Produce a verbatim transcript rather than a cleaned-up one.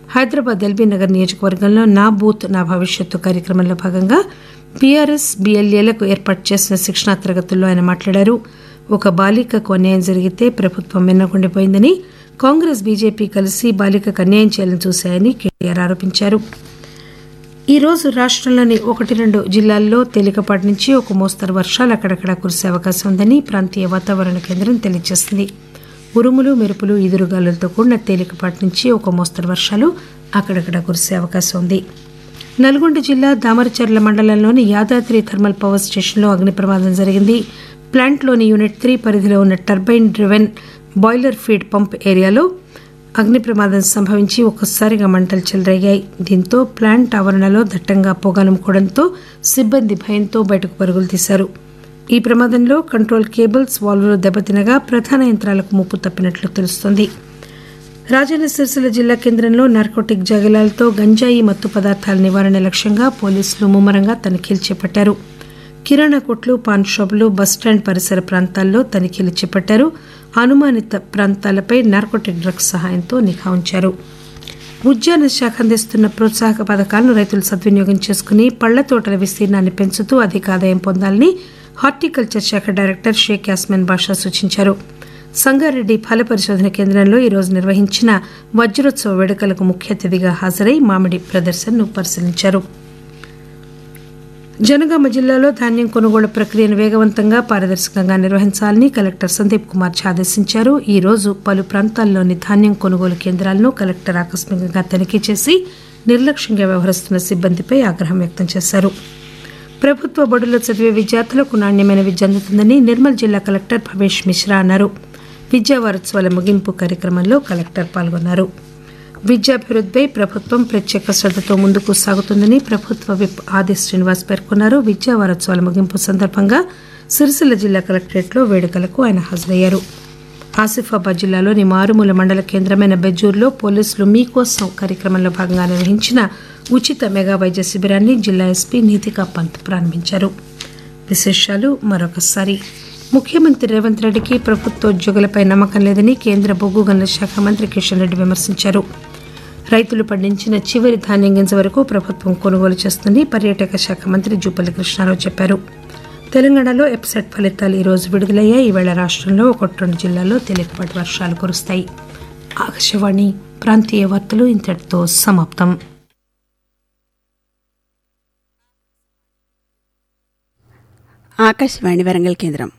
Hyderabad LB Nagar నియోజకవర్గంలో నా booth నా భవిష్యత్తు కార్యక్రమంలో భాగంగా బీఆర్ఎస్ బీఎల్ఏలకు ఏర్పాటు చేసిన శిక్షణా తరగతుల్లో ఆయన మాట్లాడారు. ఒక బాలికకు అన్యాయం జరిగితే ప్రభుత్వం వెన్నకుండిపోయిందని, కాంగ్రెస్ బీజేపీ కలిసి బాలికకు అన్యాయం చేయాలని చూశాయని కేటీఆర్ ఆరోపించారు. ఈ రోజు రాష్టంలోని ఒకటి రెండు జిల్లాల్లో తేలికపాటి నుంచి ఒక మోస్తరు వర్షాలు అక్కడక్కడా కురిసే అవకాశం ఉందని ప్రాంతీయ వాతావరణ కేంద్రం తెలియజేసింది. ఉరుములు మెరుపులు ఈదురుగాలులతో కూడిన తేలికపాటి నుంచి ఒక మోస్తరు వర్షాలు అక్కడక్కడా కురిసే అవకాశం ఉంది. నల్గొండ జిల్లా దామరచర్ల మండలంలోని యాదాద్రి థర్మల్ పవర్ స్టేషన్లో అగ్ని ప్రమాదం జరిగింది. ప్లాంట్లోని యూనిట్ త్రీ పరిధిలో ఉన్న turbine driven boiler feed pump ఏరియాలో అగ్ని ప్రమాదం సంభవించి ఒక్కసారిగా మంటలు చెలరేగాయి. దీంతో ప్లాంట్ ఆవరణలో దట్టంగా పొగలుముకోవడంతో సిబ్బంది భయంతో బయటకు పరుగులు తీశారు. ఈ ప్రమాదంలో కంట్రోల్ కేబుల్స్ వాల్వులు దెబ్బతినగా ప్రధాన యంత్రాలకు ముప్పు తప్పినట్లు తెలుస్తోంది. రాజన్న సిరిసిల్ల జిల్లా కేంద్రంలో నార్కోటిక్ జాగిలాలతో గంజాయి మత్తు పదార్థాల నివారణ లక్ష్యంగా పోలీసులు ముమ్మరంగా తనిఖీలు చేపట్టారు. కిరాణా కొట్లు, పాన్ షాపులు, బస్టాండ్ పరిసర ప్రాంతాల్లో తనిఖీలు చేపట్టారు. అనుమానిత ప్రాంతాలపై నార్కోటిక్ డ్రగ్స్ సహాయంతో నిఘా ఉంచారు. ఉద్యాన శాఖ అందిస్తున్న ప్రోత్సాహక పథకాలను రైతులు సద్వినియోగం చేసుకుని పళ్ల తోటల విస్తీర్ణాన్ని పెంచుతూ అధిక ఆదాయం పొందాలని హార్టికల్చర్ శాఖ డైరెక్టర్ షేక్ యాస్మిన్ బాషా సూచించారు. సంగారెడ్డి ఫల పరిశోధన కేంద్రంలో ఈరోజు నిర్వహించిన వజ్రోత్సవ వేడుకలకు ముఖ్య అతిథిగా హాజరై మామిడి ప్రదర్శనను పరిశీలించారు. జనగామ జిల్లాలో ధాన్యం కొనుగోలు ప్రక్రియను వేగవంతంగా పారదర్శకంగా నిర్వహించాలని కలెక్టర్ సందీప్ కుమార్ ఝా ఆదేశించారు. ఈ రోజు పలు ప్రాంతాల్లోని ధాన్యం కొనుగోలు కేంద్రాలను కలెక్టర్ ఆకస్మికంగా తనిఖీ చేసి నిర్లక్ష్యంగా వ్యవహరిస్తున్న సిబ్బందిపై ఆగ్రహం వ్యక్తం చేశారు. ప్రభుత్వ బడుల్లో చదివే విద్యార్థులకు నాణ్యమైన విద్య అందుతుందని నిర్మల్ జిల్లా కలెక్టర్ భవేష్ మిశ్రా అన్నారు. విద్యా వారోత్సవాల ముగింపు కార్యక్రమంలో కలెక్టర్ పాల్గొన్నారు. విద్యాభివృద్దిపై ప్రభుత్వం ప్రత్యేక శ్రద్దతో ముందుకు సాగుతుందని ప్రభుత్వ విప్ ఆది శ్రీనివాస్ పేర్కొన్నారు. విద్యా వారోత్సవాల ముగింపు సందర్భంగా సిరిసిల్ల జిల్లా కలెక్టరేట్లో వేడుకలకు ఆయన హాజరయ్యారు. ఆసిఫాబాద్ జిల్లాలోని మారుమూల మండల కేంద్రమైన బెజ్జూర్లో పోలీసులు మీకోసం కార్యక్రమంలో భాగంగా నిర్వహించిన ఉచిత మెగా వైద్య శిబిరాన్ని జిల్లా ఎస్పీ నీతికా పంత్ ప్రారంభించారు. విశేషాలు మరొకసారి. ముఖ్యమంత్రి రేవంత్ రెడ్డికి ప్రభుత్వోద్యోగులపై నమ్మకం లేదని కేంద్ర బొగ్గు గనుల శాఖ మంత్రి కిషన్ రెడ్డి విమర్శించారు. రైతులు పండించిన చివరి ధాన్యం గింజ వరకు ప్రభుత్వం కొనుగోలు చేస్తుంది పర్యాటక శాఖ మంత్రి జూపల్లి కృష్ణారావు చెప్పారు. తెలంగాణలో ఎప్సెట్ ఫలితాలు ఈరోజు విడుదలయ్యాయి. ఈవేళ రాష్టంలో ఒకటి రెండు జిల్లాల్లో తేలికపాటి వర్షాలు కురుస్తాయి. ఆకాశవాణి ప్రాంతీయ వార్తలు ఇంతటితో సమాప్తం. ఆకాశవాణి వరంగల్ కేంద్రం.